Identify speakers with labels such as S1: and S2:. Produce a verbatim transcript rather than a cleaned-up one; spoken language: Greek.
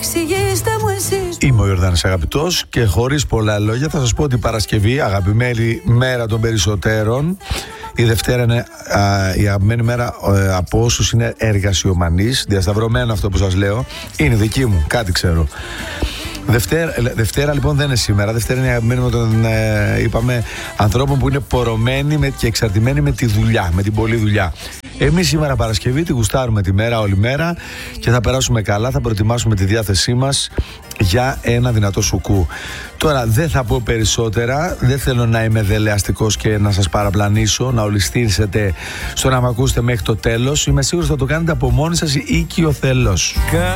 S1: εξηγήστε μου εσείς.
S2: Είμαι ο Ιορδάνης Αγαπητός και χωρίς πολλά λόγια θα σας πω ότι η Παρασκευή, αγαπημένη μέρα των περισσότερων, η Δευτέρα είναι α, η αγαπημένη μέρα α, από όσους είναι εργασιομανείς. Διασταυρωμένο αυτό που σας λέω. Είναι δική μου, κάτι ξέρω. Δευτέρα, Δευτέρα λοιπόν δεν είναι σήμερα. Δευτέρα είναι αγαπημένη με τον, ε, είπαμε, ανθρώπων που είναι πορωμένοι με, και εξαρτημένοι με τη δουλειά, με την πολλή δουλειά. Εμείς σήμερα Παρασκευή τη γουστάρουμε τη μέρα, όλη μέρα, και θα περάσουμε καλά, θα προετοιμάσουμε τη διάθεσή μας για ένα δυνατό σουκού. Τώρα δεν θα πω περισσότερα, δεν θέλω να είμαι δελεαστικός και να σας παραπλανήσω, να ολιστήσετε στο να με ακούσετε μέχρι το τέλος. Είμαι σίγουρος ότι θα το κάνετε από μόνοι σας ή οικειοθελώς.